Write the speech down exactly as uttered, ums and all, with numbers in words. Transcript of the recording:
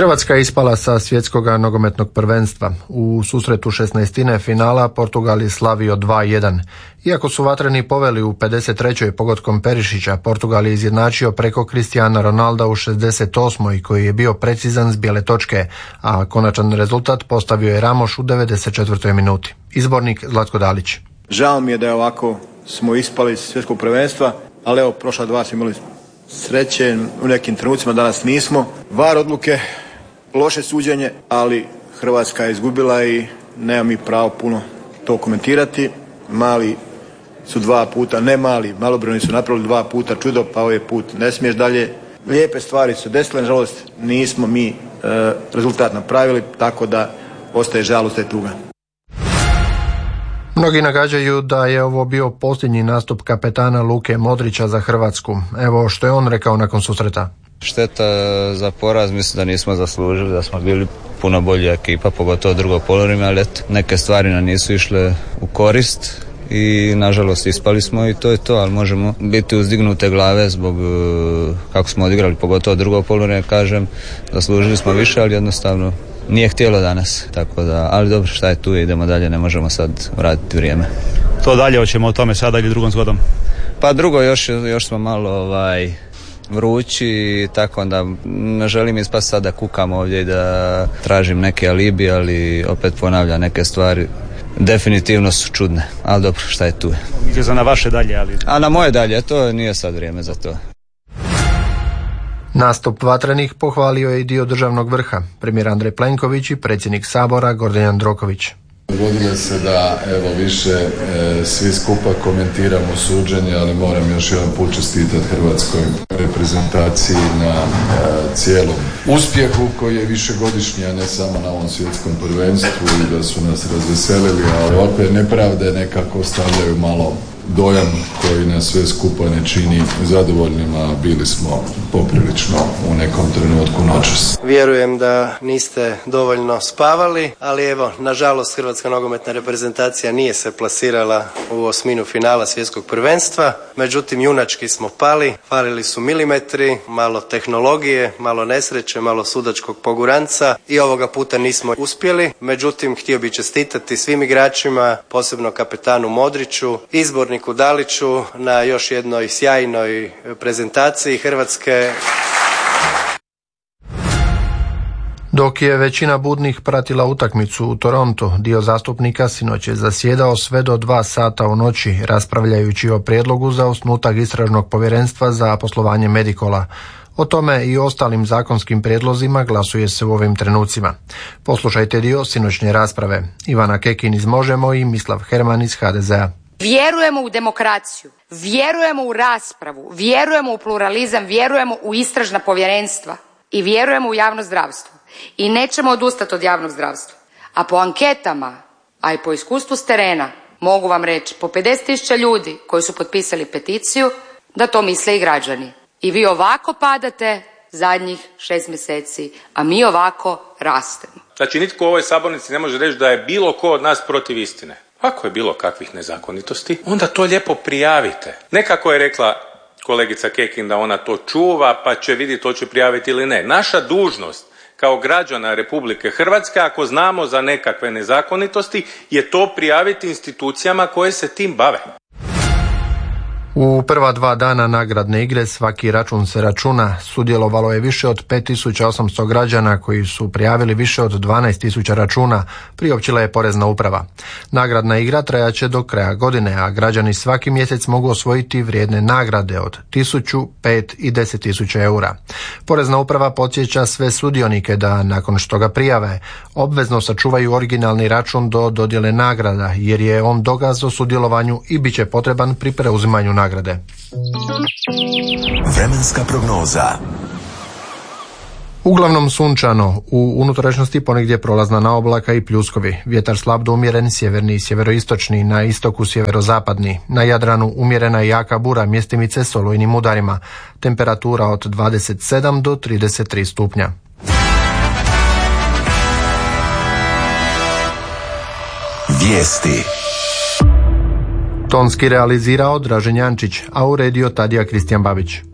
Hrvatska je ispala sa svjetskog nogometnog prvenstva. U susretu šesnaestine finala Portugal je slavio dva jedan. Iako su vatreni poveli u pedeset trećoj pogodkom Perišića, Portugal je izjednačio preko Cristiana Ronalda u šezdeset osmoj koji je bio precizan s bijele točke, a konačan rezultat postavio je Ramos u devedeset četvrtoj minuti. Izbornik Zlatko Dalić. Žao mi je da je ovako smo ispali iz svjetskog prvenstva, ali evo prošla dva smo imali sreće, u nekim trenucima danas nismo. var odluke, loše suđenje, ali Hrvatska je izgubila i nema mi pravo puno to komentirati. Mali su dva puta, ne mali, malobrojni su napravili dva puta čudo, pa ovaj put ne smiješ dalje. Lijepe stvari su desile, nažalost nismo mi e, rezultat napravili, tako da ostaje žalost i tuga. Mnogi nagađaju da je ovo bio posljednji nastup kapetana Luke Modrića za Hrvatsku. Evo što je on rekao nakon susreta. Šteta za poraz, mislim da nismo zaslužili, da smo bili puno bolja ekipa, pogotovo drugo poluvreme, ali eto, neke stvari nam nisu išle u korist i nažalost ispali smo i to je to, ali možemo biti uzdignute glave zbog kako smo odigrali, pogotovo drugo poluvreme, kažem, zaslužili smo više, ali jednostavno nije htjelo danas, tako da, ali dobro, šta je tu, idemo dalje, ne možemo sad vratiti vrijeme. To dalje, hoćemo o tome sada ili drugom zgodom? Pa drugo, još, još smo malo ovaj, vrući, tako da ne želim ispast sad da kukam ovdje i da tražim neke alibi, ali opet ponavljam, neke stvari definitivno su čudne, ali dobro, šta je tu. Mislio sam na vaše dalje, ali... A na moje dalje, to nije sad vrijeme za to. Nastup vatrenih pohvalio je i dio državnog vrha, premijer Andrej Plenković i predsjednik Sabora Gordan Jandroković. Dogodilo se da evo više e, svi skupa komentiramo suđenje, ali moram još jedan put čestitati hrvatskoj reprezentaciji na e, cijelom uspjehu koji je višegodišnji, a ne samo na ovom svjetskom prvenstvu, i da su nas razveselili, a ovakve nepravde nekako ostavljaju malo dojam koji nas sve skupa ne čini zadovoljnima. Bili smo poprilično u nekom trenutku noćas. Vjerujem da niste dovoljno spavali, ali evo, nažalost Hrvatska nogometna reprezentacija nije se plasirala u osminu finala svjetskog prvenstva. Međutim, junački smo pali, falili su milimetri, malo tehnologije, malo nesreće, malo sudačkog poguranca i ovoga puta nismo uspjeli. Međutim, htio bih čestitati svim igračima, posebno kapetanu Modriću, izborniku Daliću na još jednoj sjajnoj prezentaciji Hrvatske. Dok je većina budnih pratila utakmicu u Torontu, dio zastupnika sinoć je zasjedao sve do dva sata u noći, raspravljajući o prijedlogu za osnutak istražnog povjerenstva za poslovanje Medicola. O tome i ostalim zakonskim prijedlozima glasuje se u ovim trenucima. Poslušajte dio sinoćnje rasprave. Ivana Kekin iz Možemo i Mislav Herman iz ha de ze a. Vjerujemo u demokraciju, vjerujemo u raspravu, vjerujemo u pluralizam, vjerujemo u istražna povjerenstva i vjerujemo u javno zdravstvo. I nećemo odustati od javnog zdravstva. A po anketama, a i po iskustvu s terena, mogu vam reći po pedeset tisuća ljudi koji su potpisali peticiju, da to misle i građani. I vi ovako padate zadnjih šest mjeseci, a mi ovako rastemo. Znači nitko u ovoj sabornici ne može reći da je bilo ko od nas protiv istine. Ako je bilo kakvih nezakonitosti, onda to lijepo prijavite. Nekako je rekla kolegica Kekin da ona to čuva, pa će vidjeti to će prijaviti ili ne. Naša dužnost kao građana Republike Hrvatske, ako znamo za nekakve nezakonitosti, je to prijaviti institucijama koje se tim bave. U prva dva dana nagradne igre svaki račun se računa. Sudjelovalo je više od pet tisuća osamsto građana koji su prijavili više od dvanaest tisuća računa, priopćila je Porezna uprava. Nagradna igra trajaće do kraja godine, a građani svaki mjesec mogu osvojiti vrijedne nagrade od tisuću, pet i deset tisuća eura. Porezna uprava podsjeća sve sudionike da nakon što ga prijave obvezno sačuvaju originalni račun do dodjele nagrada, jer je on dokaz o sudjelovanju i bit će potreban pri preuzimanju nagrade. Vremenska prognoza. Uglavnom sunčano, u unutrašnjosti ponegdje prolazna naoblaka i pljuskovi. Vjetar slab do umjeren, sjeverni i sjeveroistočni, na istoku sjeverozapadni. Na Jadranu umjerena i jaka bura, mjestimice s olujnim udarima. Temperatura od dvadeset sedam do trideset tri stupnja. Vijesti. Tonski realizirao Dražen Jančić, a uredio Tadija Kristijan Babić.